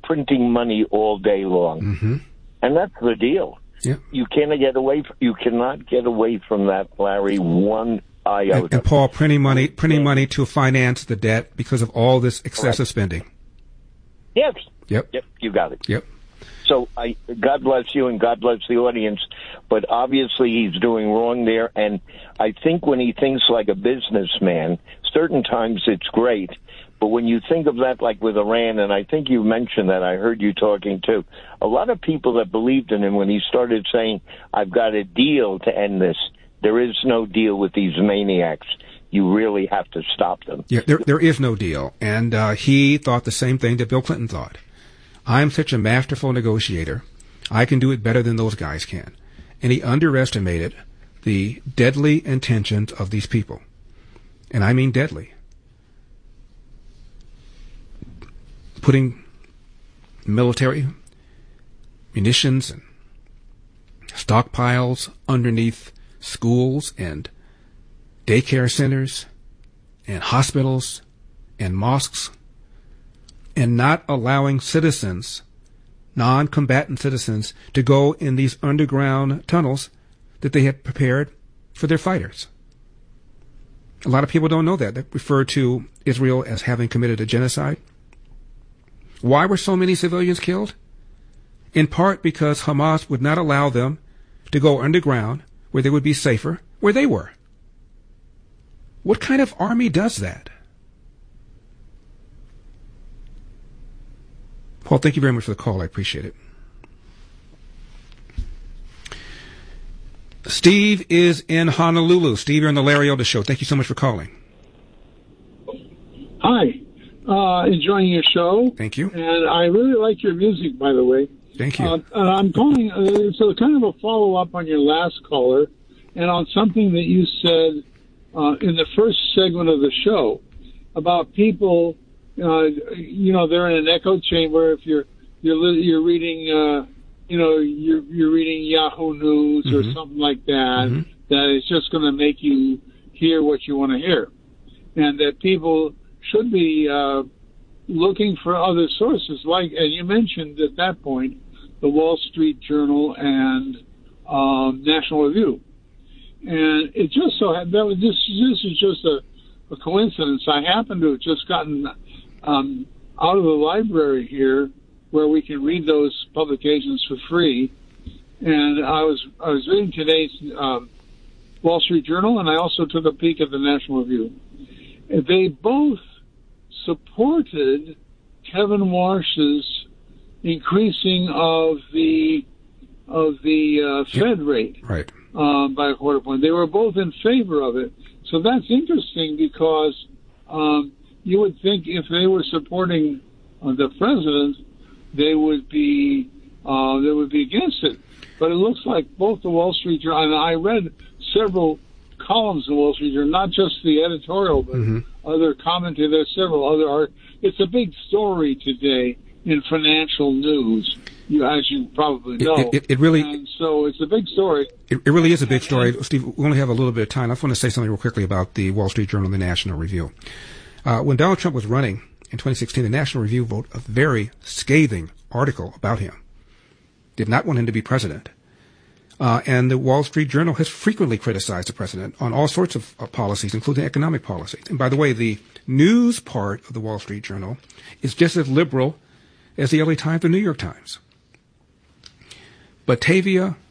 printing money all day long. Mm-hmm. And that's the deal. Yeah. You cannot get away from that, Larry, one iota. And Paul, printing money to finance the debt because of all this excessive spending. Yes. Yep. Yep. You got it. Yep. So God bless you and God bless the audience, but obviously he's doing wrong there. And I think when he thinks like a businessman, certain times it's great. But when you think of that, like with Iran, and I think you mentioned that, I heard you talking too, a lot of people that believed in him when he started saying, I've got a deal to end this. There is no deal with these maniacs. You really have to stop them. Yeah, there is no deal. And he thought the same thing that Bill Clinton thought. I'm such a masterful negotiator. I can do it better than those guys can. And he underestimated the deadly intentions of these people. And I mean deadly. Putting military munitions and stockpiles underneath schools and daycare centers and hospitals and mosques, and not allowing citizens, non-combatant citizens, to go in these underground tunnels that they had prepared for their fighters. A lot of people don't know that. They refer to Israel as having committed a genocide. Why were so many civilians killed? In part because Hamas would not allow them to go underground where they would be safer, where they were. What kind of army does that? Paul, thank you very much for the call. I appreciate it. Steve is in Honolulu. Steve, you're on the Larry Elder Show. Thank you so much for calling. Hi. Enjoying your show. Thank you. And I really like your music, by the way. Thank you. I'm calling, so kind of a follow-up on your last caller and on something that you said in the first segment of the show about people, they're in an echo chamber. If you're reading, you're reading Yahoo News or something like that, that is just going to make you hear what you want to hear. And that people should be looking for other sources, and you mentioned at that point the Wall Street Journal and National Review. And it just so happened, this is just a coincidence. I happen to have just gotten out of the library here where we can read those publications for free. And I was reading today's Wall Street Journal, and I also took a peek at the National Review. They both supported Kevin Warsh's increasing of the Fed rate by a quarter point. They were both in favor of it. So that's interesting because you would think if they were supporting the president, they would be against it. But it looks like both the Wall Street Journal, and I read several columns of the Wall Street Journal, not just the editorial, but other commentary. There's several other it's a big story today in financial news, as you probably know. It really, and so it's a big story. It really is a big story. Steve, we only have a little bit of time. I just want to say something real quickly about the Wall Street Journal and the National Review. When Donald Trump was running in 2016, the National Review wrote a very scathing article about him. Did not want him to be president. And the Wall Street Journal has frequently criticized the president on all sorts of policies, including economic policies. And by the way, the news part of the Wall Street Journal is just as liberal as the LA Times or New York Times. Batavia